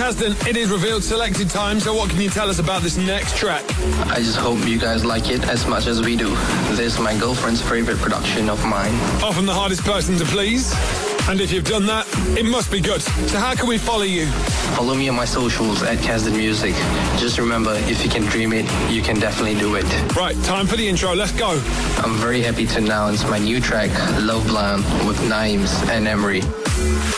Kasdan, it is revealed selected time, so what can you tell us about this next track? I just hope you guys like it as much as we do. This is my girlfriend's favorite production of mine. Often the hardest person to please. And if you've done that, it must be good. So how can we follow you? Follow me on my socials at Kasdan Music. Just remember, if you can dream it, you can definitely do it. Right, time for the intro. Let's go. I'm very happy to announce my new track, Love Blind, with Nimes and Emery.